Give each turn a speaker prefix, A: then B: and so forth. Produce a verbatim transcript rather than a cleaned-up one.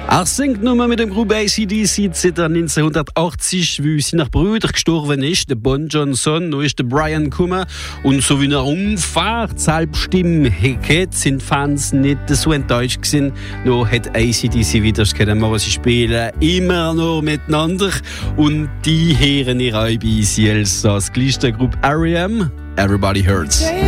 A: Er singt nur mit dem Group A C D C seit neunzehnhundertachtzig, wie seine Brüder gestorben ist, der Bon Johnson, noch ist der Brian gekommen. Und so wie er umfährt, Selbststimme hat, sind Fans nicht so enttäuscht gewesen. Noch hat A C D C wieder können, aber sie spielen immer noch miteinander. Und die hören ihr auch bei C L S, das gleiche Group R E M, Everybody Hurts.